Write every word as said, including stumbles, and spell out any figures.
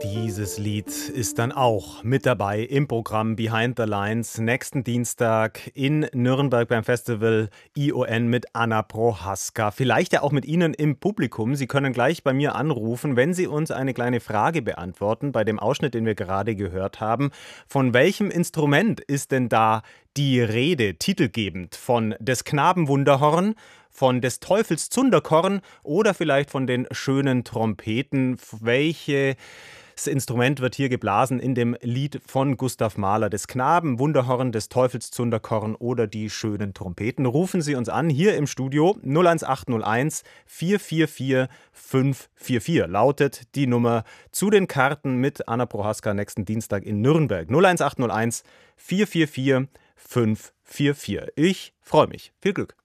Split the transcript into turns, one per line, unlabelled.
Dieses Lied ist dann auch mit dabei im Programm Behind the Lines nächsten Dienstag in Nürnberg beim Festival I O N mit Anna Prohaska. Vielleicht ja auch mit Ihnen im Publikum. Sie können gleich bei mir anrufen, wenn Sie uns eine kleine Frage beantworten bei dem Ausschnitt, den wir gerade gehört haben. Von welchem Instrument ist denn da die Rede, titelgebend? Von des Knaben Wunderhorn, von des Teufels Zunderkorn oder vielleicht von den schönen Trompeten? Welches Instrument wird hier geblasen in dem Lied von Gustav Mahler? Des Knaben Wunderhorn, des Teufels Zunderkorn oder die schönen Trompeten? Rufen Sie uns an, hier im Studio. null eins acht null eins vier vier vier fünf vier vier lautet die Nummer zu den Karten mit Anna Prohaska nächsten Dienstag in Nürnberg. null eins acht null eins vier vier vier fünf vier vier. Ich freue mich. Viel Glück.